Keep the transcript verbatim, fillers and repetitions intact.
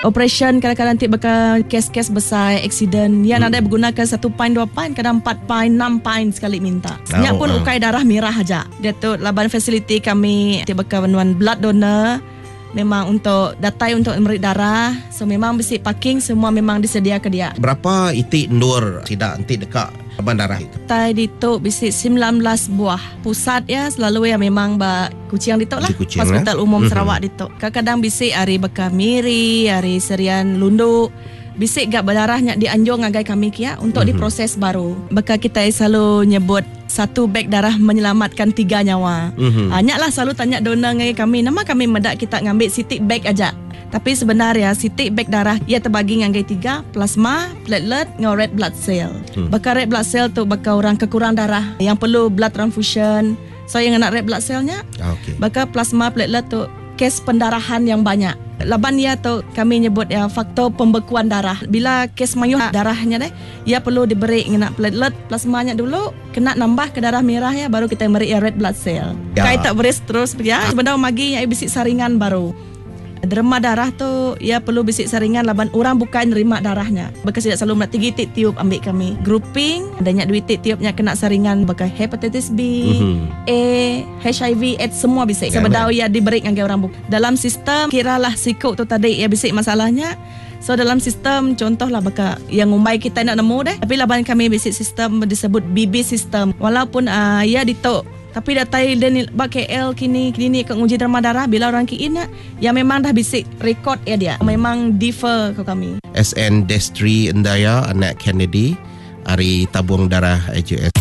operation kadang-kadang nanti bakal kes-kes besar, accident. Yang hmm. ada menggunakan satu pint, dua pint, kadang empat pint, enam pint sekali minta. Sebenarnya oh, pun uh. ukai darah merah aja. Dia tu laban facility kami nanti bakal menuan blood donor. Memang untuk datai untuk memberi darah. So memang besi parking semua memang disediakan dia. Berapa itik ndur sidak nanti dekat laban darah itu? Tai dituk bisi sembilan belas buah. Pusat ya selalu ya memang ba Kuching dituk lah. Kuching, Hospital eh? Umum Mm-hmm. Sarawak dituk. Kadang-kadang bisi hari Bekamiri, hari Serian Lunduk. Bisi gak berdarahnya dianjung ngagai kami kia untuk mm-hmm. diproses baru. Beka kita selalu nyebut satu beg darah menyelamatkan tiga nyawa. Mm-hmm. Banyak lah selalu tanya donor ngagai kami. Nama kami medak kita ngambil sitik beg aja. Tapi sebenarnya sitik beg darah ia terbagi ngagai tiga. Plasma, platelet, dengan red blood cell. Mm. Beka red blood cell tu beka orang kekurang darah yang perlu blood transfusion. So yang nak red blood cellnya. Okay. Beka plasma, platelet tu kes pendarahan yang banyak. Laban ia tu kami nyebut ya faktor pembekuan darah. Bila kes mayuh darahnya deh, ia perlu diberi kena platelet plasmanya dulu, kena nambah ke darah merah ya baru kita beri ya red blood cell. Ya. Kai tak beres terus ya. Sebenarnya magi yang bisik saringan baru. Derma darah tu ia perlu bisik saringan laban orang bukan nerima darahnya. Bekas tidak selalu nak tiga titik tiup ambil kami. Grouping adanya dua titik tiupnya kena saringan bekas hepatitis B, mm-hmm. A, H I V, AIDS semua bisik. Sebedau ia diberi dengan orang bukan. Dalam sistem kiralah sikuk tu tadi ia bisik masalahnya. So dalam sistem contohlah beka yang umbai kita nak nemu deh. Tapi laban kami bisik sistem disebut B B system. Walaupun uh, ia ditok tapi datai dan bak K L kini kini kat uji derma darah bila orang kiin ya memang dah bisik rekod ya dia. Memang differ ke kami. S N Destri Endaya anak Kennedy hari tabung darah H U S